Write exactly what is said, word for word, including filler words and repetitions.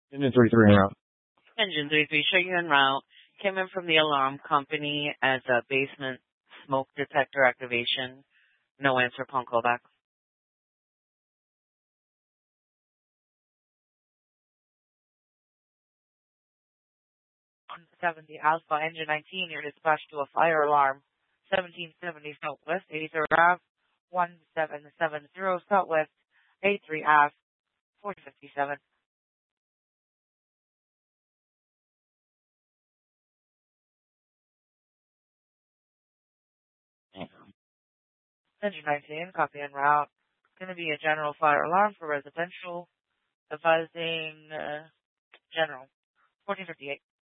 Engine three three en route. Engine three three, show you en route. Came in from the alarm company as a basement smoke detector activation. No answer upon callback. one seventy Alpha, Engine nineteen, you're dispatched to a fire alarm. seventeen seventy Southwest, eighty-third Ave, one seven seven zero Southwest, eighty-three Ave, forty fifty-seven. Engine nineteen, copy en route. It's going to be a general fire alarm for residential, advising uh, general, fourteen fifty-eight.